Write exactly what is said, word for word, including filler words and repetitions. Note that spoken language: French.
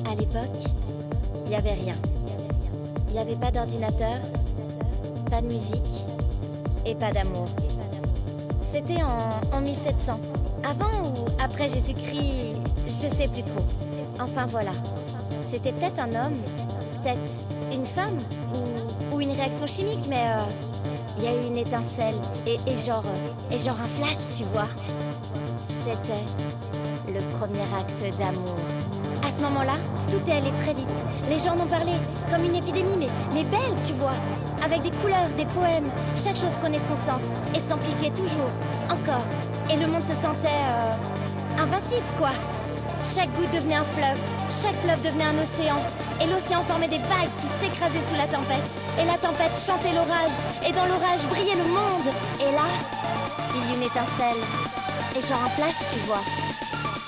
À l'époque, il n'y avait rien. Il n'y avait pas d'ordinateur, pas de musique et pas d'amour. C'était en, en mille sept cents. Avant ou après Jésus-Christ, je sais plus trop. Enfin voilà. C'était peut-être un homme, peut-être une femme ou, ou une réaction chimique, mais il euh, y a eu une étincelle et, et genre et genre un flash, tu vois. C'était le premier acte d'amour. À ce moment-là, tout est allé très vite. Les gens en ont parlé comme une épidémie, mais, mais belle, tu vois. Avec des couleurs, des poèmes, chaque chose prenait son sens et s'amplifiait toujours, encore. Et le monde se sentait euh, invincible, quoi. Chaque goutte devenait un fleuve, chaque fleuve devenait un océan. Et l'océan formait des vagues qui s'écrasaient sous la tempête. Et la tempête chantait l'orage, et dans l'orage brillait le monde. Et là, il y eut une étincelle, et genre un flash, tu vois.